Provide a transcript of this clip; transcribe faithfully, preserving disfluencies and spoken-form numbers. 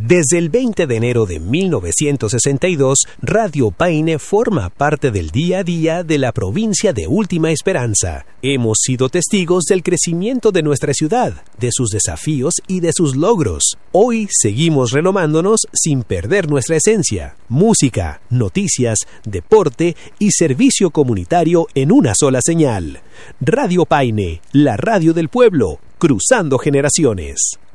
Desde el veinte de enero de mil novecientos sesenta y dos, Radio Paine forma parte del día a día de la provincia de Última Esperanza. Hemos sido testigos del crecimiento de nuestra ciudad, de sus desafíos y de sus logros. Hoy seguimos renomándonos sin perder nuestra esencia: música, noticias, deporte y servicio comunitario en una sola señal. Radio Paine, la radio del pueblo, cruzando generaciones.